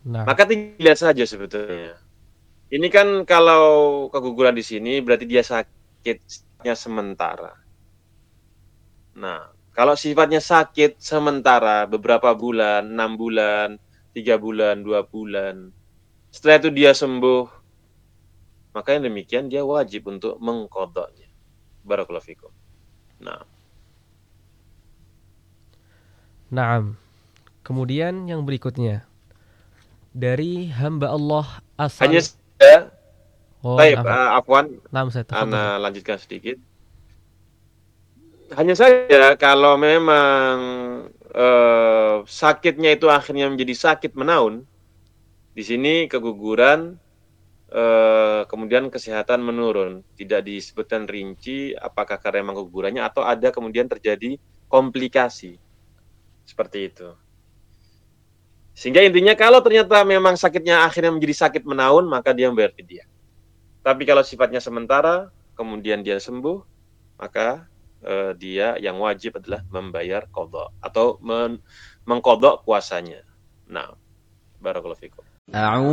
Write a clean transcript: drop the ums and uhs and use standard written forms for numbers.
Nah, Maka dilihat saja sebetulnya. Ini kan kalau keguguran di sini berarti dia sakitnya sementara. Nah, kalau sifatnya sakit sementara beberapa bulan, 6 bulan, 3 bulan, 2 bulan, setelah itu dia sembuh, maka yang demikian dia wajib untuk mengqadhanya. Barakallahu fikum. Nah, na'am. Kemudian yang berikutnya dari hamba Allah hanya asal. saja, Oh, baik, na'am. afwan, Na'am, saya tafadhal. ana lanjutkan sedikit. Hanya saja kalau memang sakitnya itu akhirnya menjadi sakit menaun, di sini keguguran kemudian kesehatan menurun. Tidak disebutkan rinci apakah karena memang kegugurannya atau ada kemudian terjadi komplikasi. Seperti itu. Sehingga intinya kalau ternyata memang sakitnya akhirnya menjadi sakit menaun, maka dia membayar fidyah. Tapi kalau sifatnya sementara, kemudian dia sembuh, maka dia yang wajib adalah membayar qadha atau mengqadha puasanya. Nah, barakallahu fikum.